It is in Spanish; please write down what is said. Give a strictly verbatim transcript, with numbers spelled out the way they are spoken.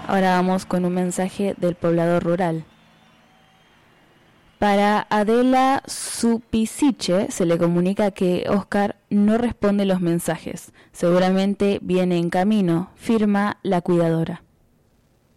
Ahora vamos con un mensaje del poblador rural. Para Adela Supisiche se le comunica que Oscar no responde los mensajes. Seguramente viene en camino, firma la cuidadora.